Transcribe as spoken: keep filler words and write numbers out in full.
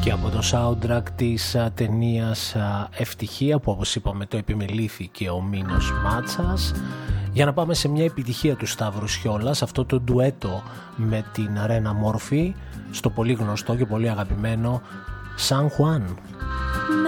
κομμάτια από το soundtrack της α, ταινίας α, Ευτυχία, που όπως είπαμε το επιμελήθηκε ο Μίνος Μάτσας, για να πάμε σε μια επιτυχία του Σταύρου Σιόλας, αυτό το ντουέτο με την Ρένα Μόρφη στο πολύ γνωστό και πολύ αγαπημένο Σαν Χουάν.